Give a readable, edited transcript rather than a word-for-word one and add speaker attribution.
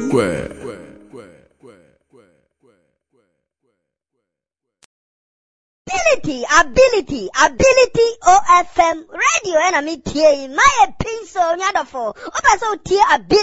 Speaker 1: Ability OFM radio and I'm here my pencil nyadofo. Opa so tie ability